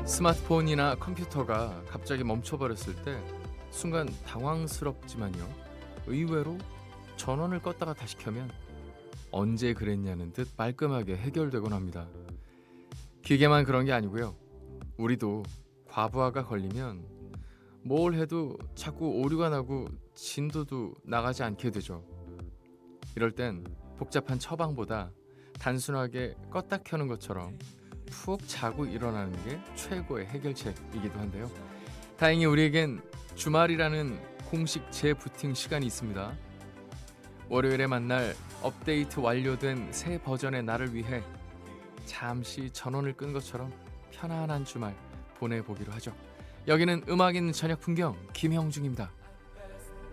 스마트폰이나 컴퓨터가 갑자기 멈춰버렸을 때 순간 당황스럽지만요. 의외로 전원을 껐다가 다시 켜면 언제 그랬냐는 듯 말끔하게 해결되곤 합니다. 기계만 그런 게 아니고요. 우리도 과부하가 걸리면 뭘 해도 자꾸 오류가 나고 진도도 나가지 않게 되죠. 이럴 땐 복잡한 처방보다 단순하게 껐다 켜는 것처럼 푹 자고 일어나는 게 최고의 해결책이기도 한데요. 다행히 우리에겐 주말이라는 공식 재부팅 시간이 있습니다. 월요일에 만날 업데이트 완료된 새 버전의 나를 위해 잠시 전원을 끈 것처럼 편안한 주말 보내보기로 하죠. 여기는 음악 있는 저녁 풍경 김형중입니다.